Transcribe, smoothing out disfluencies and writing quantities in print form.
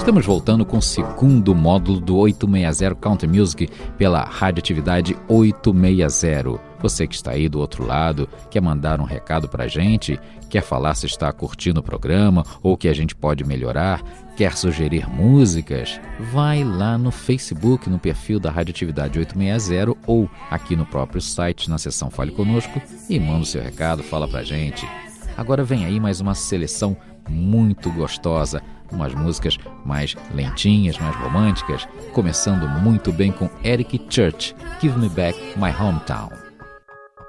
Estamos voltando com o segundo módulo do 860 Country Music pela Radioatividade 860. Você que está aí do outro lado, quer mandar um recado para a gente, quer falar se está curtindo o programa ou que a gente pode melhorar, quer sugerir músicas, vai lá no Facebook, no perfil da Radioatividade 860 ou aqui no próprio site, na seção Fale Conosco e manda o seu recado, fala para a gente. Agora vem aí mais uma seleção muito gostosa, umas músicas mais lentinhas, mais românticas, começando muito bem com Eric Church, Give Me Back My Hometown.